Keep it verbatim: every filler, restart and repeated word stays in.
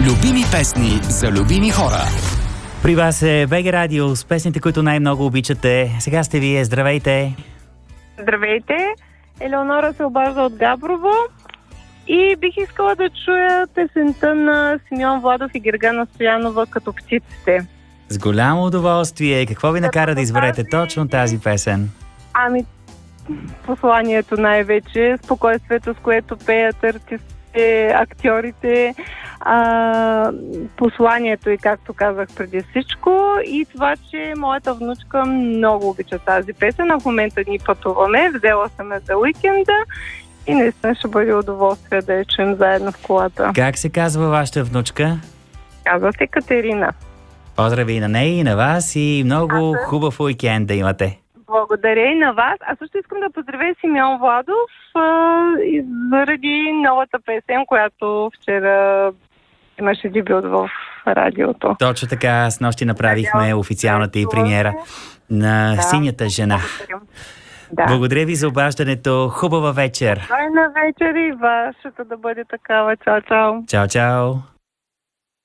Любими песни за любими хора. При вас е БГ Радио с песните, които най-много обичате. Сега сте вие. Здравейте! Здравейте! Елеонора се обажда от Габрово и бих искала да чуя песента на Симеон Владов и Гергана Стоянова „Като птиците“. С голямо удоволствие. Какво ви накара да изберете точно тази песен? Ами, посланието най-вече, спокойствието, с което пеят артистите, актьорите, а, посланието и, както казах преди всичко, и това, че моята внучка много обича тази песен. А в момента ни пътуваме, взела съм я за уикенда и наистина ще бъде удоволствие да я чуем заедно в колата. Как се казва вашата внучка? Казва се Катерина. Поздрави и на нея, и на вас, и много А, хубав уикенд да имате. Благодаря и на вас. А също искам да поздравя Симеон Владов а, и заради новата песен, която вчера имаше дебют в радиото. Точно така, с нощи направихме официалната и премиера на Да. Синята жена. Благодаря. Да. Благодаря ви за обаждането. Хубава вечер. Дай на вечер и вашата да бъде такава. Чао, чао. Чао, чао.